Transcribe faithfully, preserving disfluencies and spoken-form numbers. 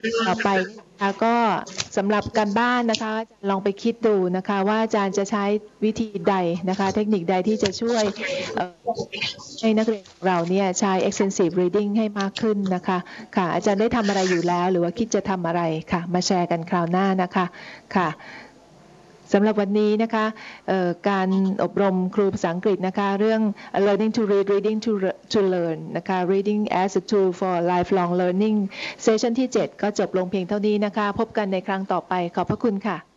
ต่อไปนะคะก็สำหรับการบ้านนะคะลองไปคิดดูนะคะว่าอาจารย์จะใช้วิธีใดนะคะเทคนิคใดที่จะช่วยให้นักเรียนของเราเนี่ยใช้ extensive reading ให้มากขึ้นนะคะค่ะอาจารย์ได้ทำอะไรอยู่แล้วหรือว่าคิดจะทำอะไรค่ะมาแชร์กันคราวหน้านะคะค่ะสำหรับวันนี้นะคะการอบรมครูภาษาอังกฤษนะคะเรื่อง learning to read reading to to learn นะคะ reading as a tool for lifelong learning เซสชันที่เจ็ดก็จบลงเพียงเท่านี้นะคะพบกันในครั้งต่อไปขอบพระคุณค่ะ